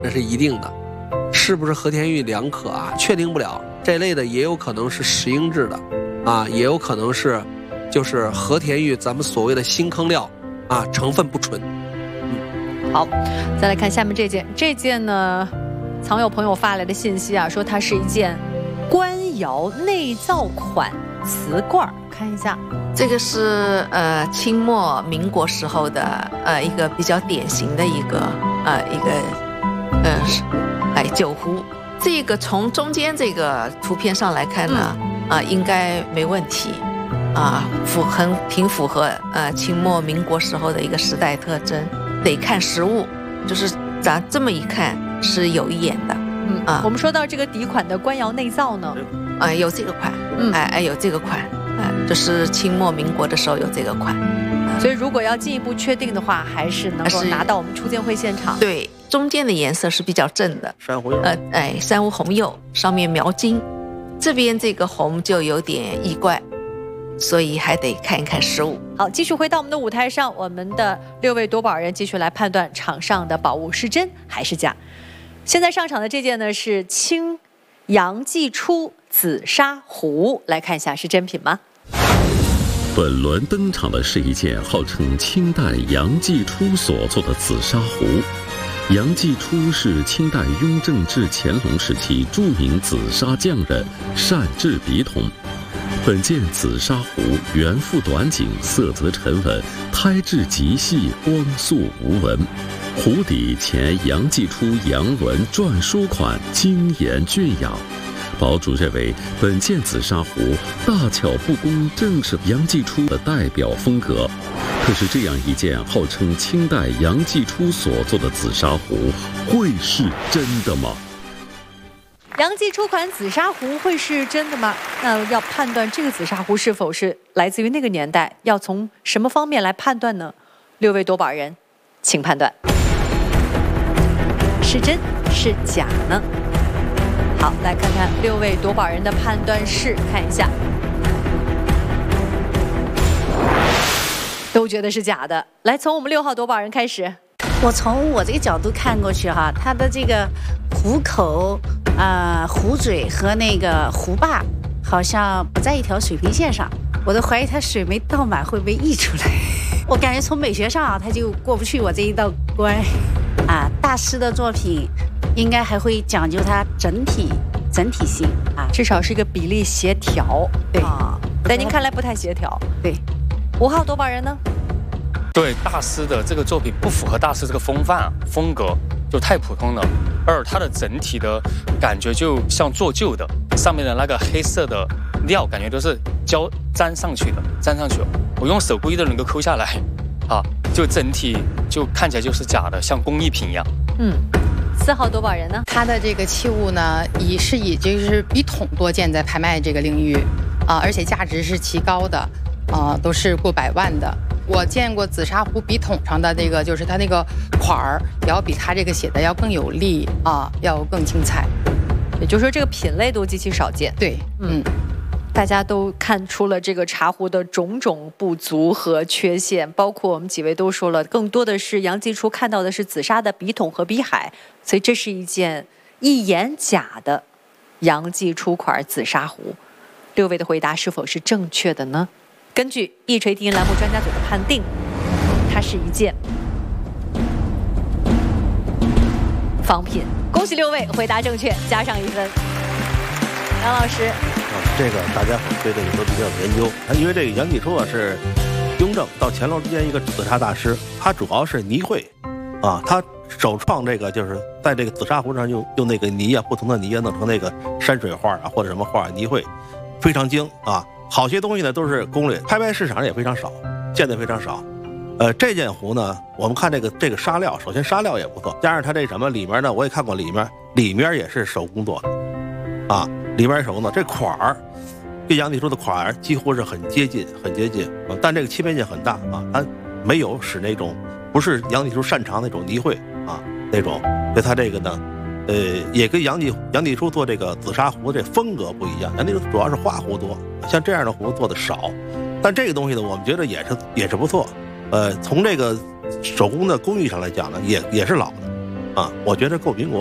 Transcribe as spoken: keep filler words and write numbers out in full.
那是一定的。是不是和田玉两可啊？确定不了。这类的也有可能是石英制的，啊，也有可能是就是和田玉咱们所谓的新坑料啊，成分不纯。 嗯，好，再来看下面这件，这件呢，藏友朋友发来的信息啊，说它是一件官窑内造款瓷罐，看一下。 这个是呃清末民国时候的呃一个比较典型的一个呃一个呃哎酒壶。这个从中间这个图片上来看呢，啊、嗯呃、应该没问题，啊符很挺符合呃清末民国时候的一个时代特征。得看实物，就是咱这么一看是有一眼的。 嗯啊，我们说到这个底款的官窑内造呢， 啊、呃、有这个款，嗯哎哎有这个款。就是清末民国的时候有这个款， 所以如果要进一步确定的话，还是能够拿到我们初见会现场。 对，中间的颜色是比较正的， 珊瑚釉， 呃，哎，珊瑚红釉上面描金，这边这个红就有点异怪，所以还得看一看实物。 好，继续回到我们的舞台上，我们的六位夺宝人继续来判断场上的宝物是真还是假。现在上场的这件呢是清杨继初紫砂壶，来看一下是真品吗？ 本轮登场的是一件号称清代杨继初所做的紫砂壶。杨继初是清代雍正至乾隆时期著名紫砂匠人，善制笔筒。本件紫砂壶圆腹短颈，色泽沉稳，胎质极细，光素无纹。壶底前杨继初阳文篆书款，精严俊雅。堡主认为本件紫砂壶大巧不工，正是杨继初的代表风格。可是这样一件号称清代杨继初所做的紫砂壶，会是真的吗？ 杨继初款紫砂壶会是真的吗？那要判断这个紫砂壶是否是来自于那个年代，要从什么方面来判断呢？六位夺宝人，请判断，是真是假呢？好，来看看六位夺宝人的判断是，看一下，都觉得是假的。来，从我们六号夺宝人开始。 我从我这个角度看过去哈，它的这个壶口、啊、呃、壶嘴和那个壶把好像不在一条水平线上，我都怀疑它水没倒满会不会溢出来。我感觉从美学上啊，它就过不去我这一道关。啊，大师的作品应该还会讲究它整体整体性啊， 至少是一个比例协调。 对啊，在您看来不太协调。 对， 五号夺宝人呢？ 对，大师的这个作品不符合大师这个风范风格，就太普通了。二，它的整体的感觉就像做旧的，上面的那个黑色的料感觉都是胶粘上去的，粘上去了，我用手故意都能够抠下来，啊，就整体就看起来就是假的，像工艺品一样。 嗯。四号夺宝人呢？ 它的这个器物呢，以是以就是笔筒多见在拍卖这个领域，啊，而且价值是奇高的，啊，都是过百万的。我见过紫砂壶笔筒上的这个，就是它那个款儿，也要比它这个写的要更有力啊，要更精彩。 也就是说，这个品类都极其少见。 对，嗯。 大家都看出了这个茶壶的种种不足和缺陷，包括我们几位都说了，更多的是杨继初看到的是紫砂的笔筒和笔海，所以这是一件一眼假的杨继初款紫砂壶。六位的回答是否是正确的呢？根据一锤定音栏目专家组的判定，它是一件仿品。恭喜六位回答正确，加上一分。杨老师。 这个大家对这个都比较有研究，因为这个杨继初啊是雍正到乾隆之间一个紫砂大师，他主要是泥绘，啊，他首创这个就是在这个紫砂壶上用用那个泥啊，不同的泥啊弄成那个山水画啊或者什么画泥绘，非常精啊。好些东西呢都是攻略，拍卖市场也非常少，见的非常少。呃，这件壶呢，我们看这个这个砂料，首先砂料也不错，加上它这什么里面呢，我也看过里面里面也是手工做的，啊。里边手呢，这款儿跟杨继初的款儿几乎是很接近，很接近，但这个区别性很大啊，它没有使那种不是杨继初擅长那种泥绘啊那种，所以它这个呢，呃，也跟杨继杨继初做这个紫砂壶这风格不一样，杨继初主要是画壶多，像这样的壶做的少，但这个东西呢，我们觉得也是也是不错，呃，从这个手工的工艺上来讲呢，也也是老的， 啊，我觉得够民国。